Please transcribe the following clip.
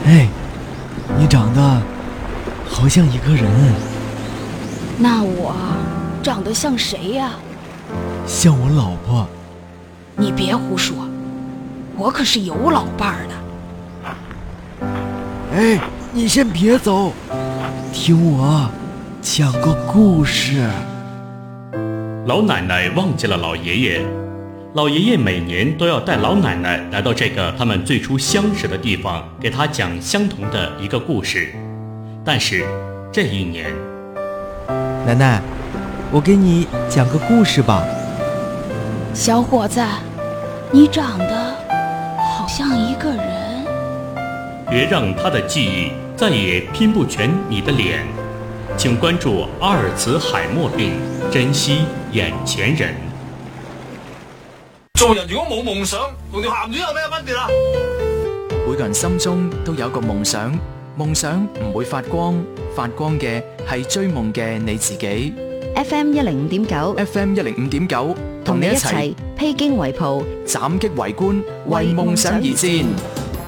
哎，你长得好像一个人。 那我长得像谁呀？ 像我老婆。 你别胡说，我可是有老伴儿的。 哎，你先别走，听我讲个故事。 老奶奶忘记了老爷爷，老爷爷每年都要带老奶奶来到这个他们最初相识的地方，给她讲相同的一个故事。但是这一年， 奶奶，我给你讲个故事吧。 小伙子，你长得好像一个人。 别让他的记忆再也拼不全你的脸。请关注阿尔茨海默病，珍惜眼前人。 做人如果冇夢想，同條鹹魚有咩分別啊？ 每個人心中都有個夢想，夢想唔會發光，發光嘅係追夢嘅你自己。 FM 105.9 FM 105.9，同你一齊披荊圍袍， 斬擊圍觀，為夢想而戰。